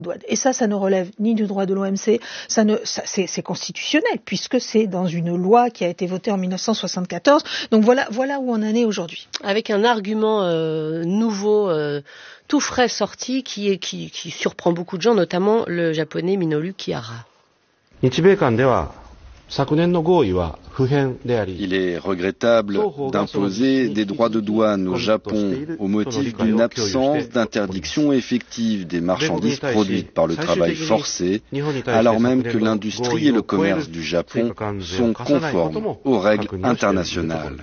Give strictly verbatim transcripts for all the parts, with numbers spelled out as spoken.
Et ça, ça ne relève ni du droit de l'O M C, ça ne, ça, c'est, c'est constitutionnel puisque c'est dans une loi qui a été votée en dix-neuf cent soixante-quatorze. Donc voilà, voilà où on en est aujourd'hui. Avec un argument euh, nouveau, euh, tout frais sorti, qui, est, qui, qui surprend beaucoup de gens, notamment le japonais Minoru Kihara. Il est regrettable d'imposer des droits de douane au Japon au motif d'une absence d'interdiction effective des marchandises produites par le travail forcé, alors même que l'industrie et le commerce du Japon sont conformes aux règles internationales.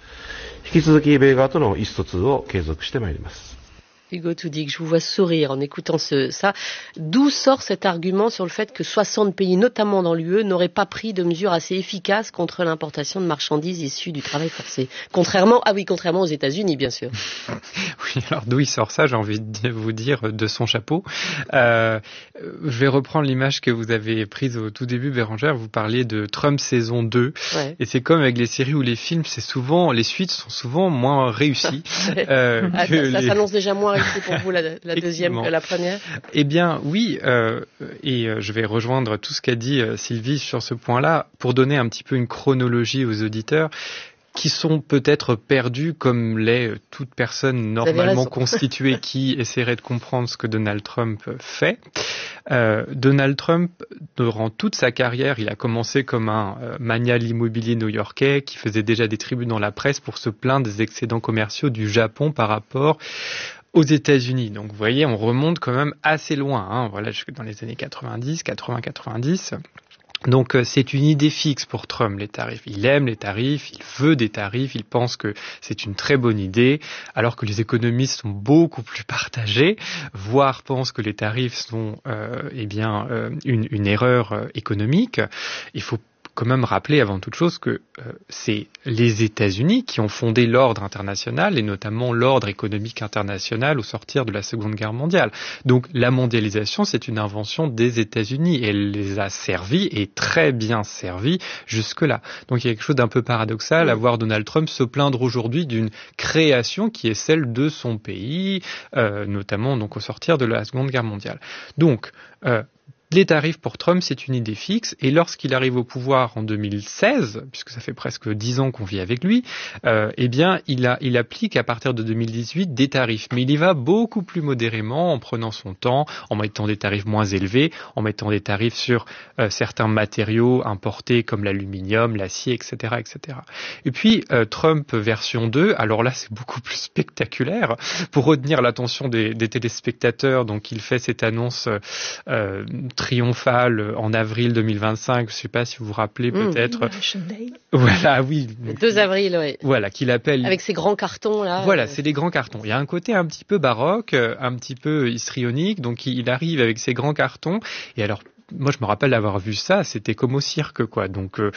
Hugo Toudig, je vous vois sourire en écoutant ce, ça. D'où sort cet argument sur le fait que soixante pays, notamment dans l'U E, n'auraient pas pris de mesures assez efficaces contre l'importation de marchandises issues du travail forcé? Contrairement, ah oui, contrairement aux États-Unis, bien sûr. Oui, alors d'où il sort ça, j'ai envie de vous dire, de son chapeau. Euh, je vais reprendre l'image que vous avez prise au tout début, Bérangère. Vous parliez de Trump saison deux. Ouais. Et c'est comme avec les séries ou les films, c'est souvent, les suites sont souvent moins réussies. euh, ah, que ça, ça les... s'annonce déjà moins c'est pour vous la, la deuxième que la première? Eh bien oui, euh, et euh, je vais rejoindre tout ce qu'a dit euh, Sylvie sur ce point-là pour donner un petit peu une chronologie aux auditeurs qui sont peut-être perdus comme l'est toute personne normalement constituée qui essaierait de comprendre ce que Donald Trump fait. Euh, Donald Trump, durant toute sa carrière, il a commencé comme un euh, magnat de l'immobilier new-yorkais qui faisait déjà des tribunes dans la presse pour se plaindre des excédents commerciaux du Japon par rapport aux États-Unis. Donc vous voyez, on remonte quand même assez loin, hein, voilà, jusque dans les années quatre-vingt-dix, quatre-vingts, quatre-vingt-dix. Donc euh, c'est une idée fixe pour Trump, les tarifs. Il aime les tarifs, il veut des tarifs, il pense que c'est une très bonne idée, alors que les économistes sont beaucoup plus partagés, voire pensent que les tarifs sont euh, eh bien euh, une, une erreur euh, économique. Il faut quand même rappeler avant toute chose que euh, c'est les États-Unis qui ont fondé l'ordre international et notamment l'ordre économique international au sortir de la Seconde Guerre mondiale. Donc la mondialisation, c'est une invention des États-Unis et elle les a servis et très bien servis jusque-là. Donc il y a quelque chose d'un peu paradoxal à voir Donald Trump se plaindre aujourd'hui d'une création qui est celle de son pays, euh, notamment donc au sortir de la Seconde Guerre mondiale. Donc euh, les tarifs pour Trump, c'est une idée fixe, et lorsqu'il arrive au pouvoir en deux mille seize, puisque ça fait presque dix ans qu'on vit avec lui, euh, eh bien, il, a, il applique à partir de deux mille dix-huit des tarifs. Mais il y va beaucoup plus modérément, en prenant son temps, en mettant des tarifs moins élevés, en mettant des tarifs sur euh, certains matériaux importés comme l'aluminium, l'acier, et cetera, et cetera. Et puis, euh, Trump version deux, alors là, c'est beaucoup plus spectaculaire. Pour retenir l'attention des, des téléspectateurs, donc il fait cette annonce euh, triomphale en avril deux mille vingt-cinq, je ne sais pas si vous vous rappelez peut-être. Mmh, voilà, oui. Le deux avril, oui. Voilà, qu'il appelle. Avec ces grands cartons là. Voilà, euh... c'est des grands cartons. Il y a un côté un petit peu baroque, un petit peu histrionique, donc il arrive avec ces grands cartons. Et alors, moi, je me rappelle d'avoir vu ça, c'était comme au cirque, quoi. Donc, euh,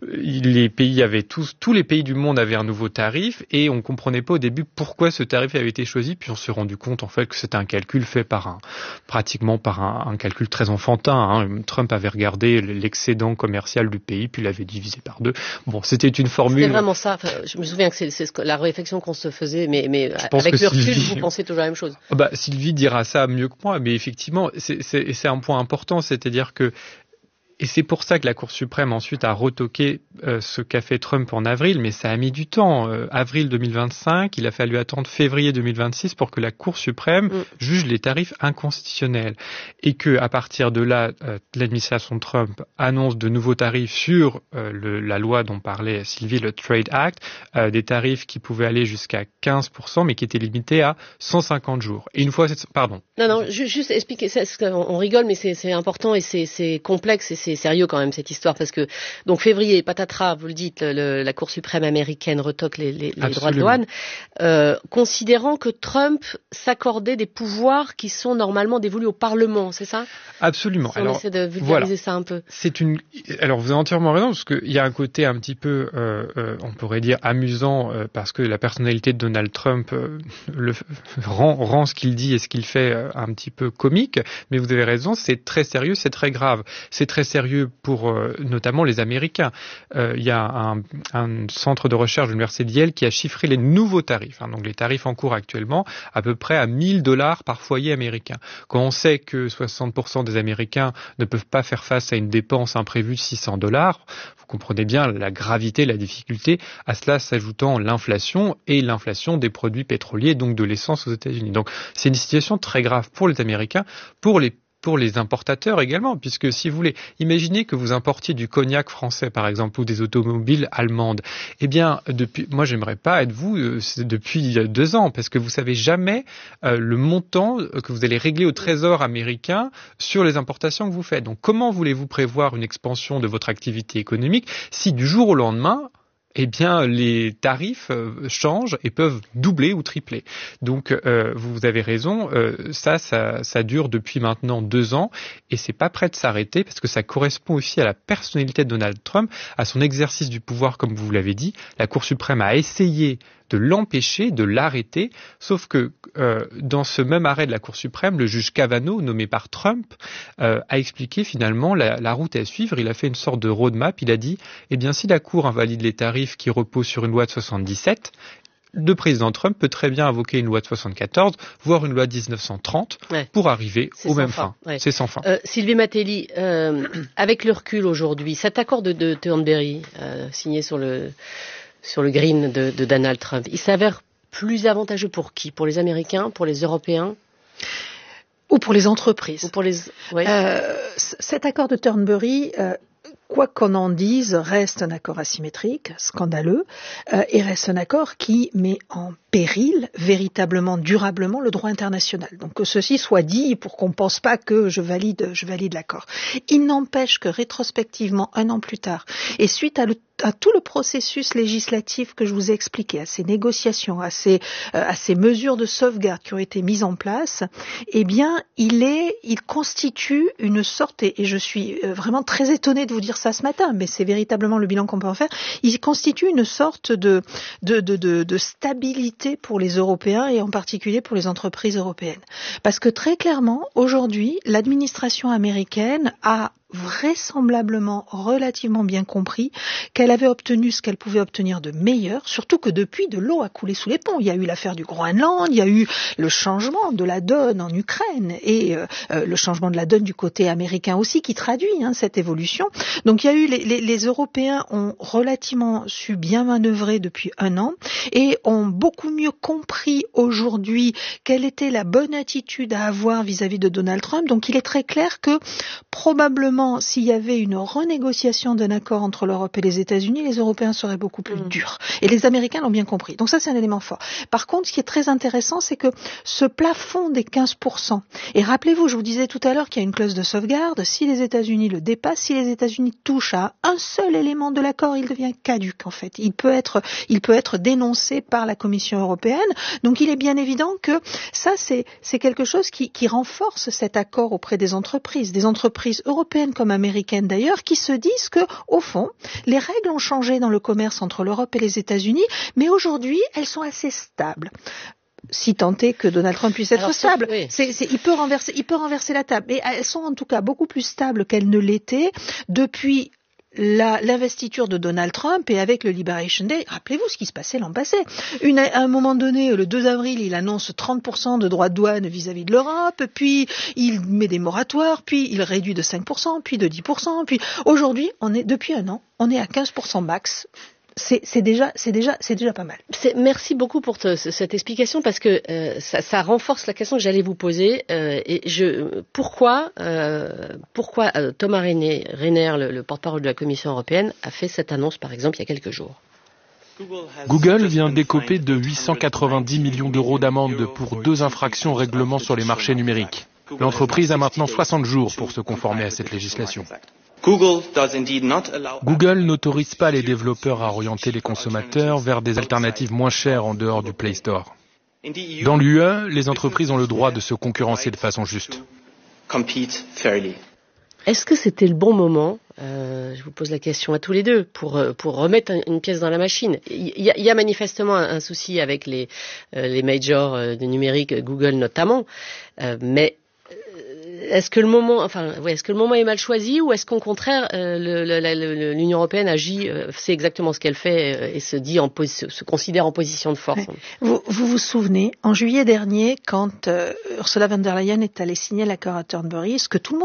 les pays avaient tous, tous les pays du monde avaient un nouveau tarif et on comprenait pas au début pourquoi ce tarif avait été choisi. Puis on s'est rendu compte, en fait, que c'était un calcul fait par un, pratiquement par un, un calcul très enfantin. Hein. Trump avait regardé l'excédent commercial du pays, puis l'avait divisé par deux. Bon, c'était une formule. C'était vraiment ça. Enfin, je me souviens que c'est, c'est la réflexion qu'on se faisait, mais, mais avec le recul, Sylvie... vous pensez toujours la même chose. Bah, Sylvie dira ça mieux que moi, mais effectivement, c'est, c'est, c'est un point important, c'est-à-dire que et c'est pour ça que la Cour suprême ensuite a retoqué euh, ce qu'a fait Trump en avril, mais ça a mis du temps. Euh, avril deux mille vingt-cinq, il a fallu attendre février deux mille vingt-six pour que la Cour suprême mm. juge les tarifs inconstitutionnels. Et que à partir de là, euh, l'administration Trump annonce de nouveaux tarifs sur euh, le, la loi dont parlait Sylvie, le Trade Act, euh, des tarifs qui pouvaient aller jusqu'à quinze pour cent, mais qui étaient limités à cent cinquante jours. Et une fois, pardon. Non, non, juste, juste expliquer, ça, on rigole, mais c'est, c'est important et c'est, c'est complexe et c'est sérieux quand même cette histoire parce que donc février, patatras, vous le dites, le, le, la Cour suprême américaine retoque les, les, les droits de douane, euh, considérant que Trump s'accordait des pouvoirs qui sont normalement dévolus au Parlement, c'est ça? Absolument. Si on alors essaie de vulgariser voilà. ça un peu. C'est une. Alors vous avez entièrement raison parce qu'il y a un côté un petit peu, euh, euh, on pourrait dire amusant euh, parce que la personnalité de Donald Trump euh, le rend, rend ce qu'il dit et ce qu'il fait euh, un petit peu comique. Mais vous avez raison, c'est très sérieux, c'est très grave. C'est très sérieux sérieux pour euh, notamment les Américains. Euh, il y a un, un centre de recherche de l'université de Yale qui a chiffré les nouveaux tarifs, hein, donc les tarifs en cours actuellement, à peu près à mille dollars par foyer américain. Quand on sait que soixante pour cent des Américains ne peuvent pas faire face à une dépense imprévue de six cents dollars, vous comprenez bien la gravité, la difficulté, à cela s'ajoutant l'inflation et l'inflation des produits pétroliers, donc de l'essence aux États-Unis. Donc c'est une situation très grave pour les Américains, pour les pour les importateurs également, puisque si vous voulez, imaginez que vous importiez du cognac français, par exemple, ou des automobiles allemandes. Eh bien, depuis, moi, j'aimerais pas être vous euh, depuis deux ans, parce que vous savez jamais euh, le montant que vous allez régler au Trésor américain sur les importations que vous faites. Donc, comment voulez-vous prévoir une expansion de votre activité économique si du jour au lendemain, eh bien, les tarifs euh, changent et peuvent doubler ou tripler. Donc, euh, vous avez raison, euh, ça, ça, ça dure depuis maintenant deux ans et c'est pas prêt de s'arrêter parce que ça correspond aussi à la personnalité de Donald Trump, à son exercice du pouvoir, comme vous l'avez dit. La Cour suprême a essayé de l'empêcher, de l'arrêter, sauf que euh, dans ce même arrêt de la Cour suprême, le juge Kavanaugh, nommé par Trump, euh, a expliqué finalement la, la route à suivre. Il a fait une sorte de roadmap. Il a dit, eh bien, si la Cour invalide les tarifs qui reposent sur une loi de soixante-dix-sept, le président Trump peut très bien invoquer une loi de soixante-quatorze, voire une loi de dix-neuf cent trente, ouais. pour arriver aux mêmes fins. Ouais. C'est sans fin. Euh, Sylvie Matelli, euh, avec le recul aujourd'hui, cet accord de, de Thornberry, euh, signé sur le sur le green de, de Donald Trump, il s'avère plus avantageux pour qui? Pour les Américains, pour les Européens? Ou pour les entreprises? Ou pour les... Ouais. Euh, cet accord de Thornberry... Euh, quoi qu'on en dise, reste un accord asymétrique, scandaleux, euh, et reste un accord qui met en péril, véritablement, durablement, le droit international. Donc que ceci soit dit pour qu'on ne pense pas que je valide, je valide l'accord. Il n'empêche que rétrospectivement, un an plus tard, et suite à, le, à tout le processus législatif que je vous ai expliqué, à ces négociations, à ces, euh, à ces mesures de sauvegarde qui ont été mises en place, eh bien, il est, il constitue une sorte, et, et je suis vraiment très étonnée de vous dire ça ce matin, mais c'est véritablement le bilan qu'on peut en faire, il constitue une sorte de, de, de, de, de stabilité pour les Européens et en particulier pour les entreprises européennes. Parce que très clairement, aujourd'hui, l'administration américaine a vraisemblablement relativement bien compris qu'elle avait obtenu ce qu'elle pouvait obtenir de meilleur, surtout que depuis, de l'eau a coulé sous les ponts. Il y a eu l'affaire du Groenland, il y a eu le changement de la donne en Ukraine et euh, le changement de la donne du côté américain aussi qui traduit hein, cette évolution. Donc il y a eu les, les, les Européens ont relativement su bien manœuvrer depuis un an et ont beaucoup mieux compris aujourd'hui quelle était la bonne attitude à avoir vis-à-vis de Donald Trump. Donc il est très clair que probablement s'il y avait une renégociation d'un accord entre l'Europe et les États-Unis, les Européens seraient beaucoup plus mmh. durs. Et les Américains l'ont bien compris. Donc ça, c'est un élément fort. Par contre, ce qui est très intéressant, c'est que ce plafond des quinze pour cent, et rappelez-vous, je vous disais tout à l'heure qu'il y a une clause de sauvegarde, si les États-Unis le dépassent, si les États-Unis touchent à un seul élément de l'accord, il devient caduc, en fait. Il peut être, il peut être dénoncé par la Commission européenne. Donc il est bien évident que ça, c'est, c'est quelque chose qui, qui renforce cet accord auprès des entreprises, des entreprises européennes comme américaines d'ailleurs, qui se disent que, au fond, les règles ont changé dans le commerce entre l'Europe et les États-Unis, mais aujourd'hui, elles sont assez stables. Si tant est que Donald Trump puisse être Alors, stable, oui. c'est, c'est, il peut renverser, il peut renverser la table. Mais elles sont en tout cas beaucoup plus stables qu'elles ne l'étaient depuis La, l'investiture de Donald Trump et avec le Liberation Day, rappelez-vous ce qui se passait l'an passé. Une, à un moment donné, le deux avril, il annonce trente pour cent de droits de douane vis-à-vis de l'Europe, puis il met des moratoires, puis il réduit de cinq pour cent, puis de dix pour cent, puis aujourd'hui, on est, depuis un an, on est à quinze pour cent max. C'est, c'est déjà, c'est déjà, c'est déjà pas mal. C'est, merci beaucoup pour te, cette explication parce que euh, ça, ça renforce la question que j'allais vous poser. Euh, et je, pourquoi, euh, pourquoi euh, Thomas Rayner, Rayner le, le porte-parole de la Commission européenne, a fait cette annonce, par exemple, il y a quelques jours? Google vient d'écoper de huit cent quatre-vingt-dix millions d'euros d'amende pour deux infractions au règlement sur les marchés numériques. L'entreprise a maintenant soixante jours pour se conformer à cette législation. Google n'autorise pas les développeurs à orienter les consommateurs vers des alternatives moins chères en dehors du Play Store. Dans l'U E, les entreprises ont le droit de se concurrencer de façon juste. Est-ce que c'était le bon moment, euh, je vous pose la question à tous les deux, pour, pour remettre une pièce dans la machine? Il y a, il y a manifestement un, un souci avec les, euh, les majors euh, du numérique, Google notamment, euh, mais est-ce que le moment, enfin, ouais, est-ce que le moment est mal choisi ou est-ce qu'au contraire, euh, le, le, le, l'Union européenne agit, euh, sait exactement ce qu'elle fait euh, et se dit, en posi- se considère en position de force. Ouais. Vous, vous vous souvenez, en juillet dernier, quand euh, Ursula von der Leyen est allée signer l'accord à Turnberry, ce que tout le monde